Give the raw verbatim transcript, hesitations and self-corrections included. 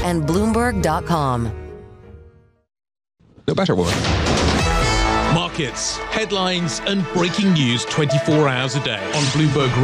and Bloomberg dot com. No better woman. Markets, headlines, and breaking news twenty-four hours a day on Bloomberg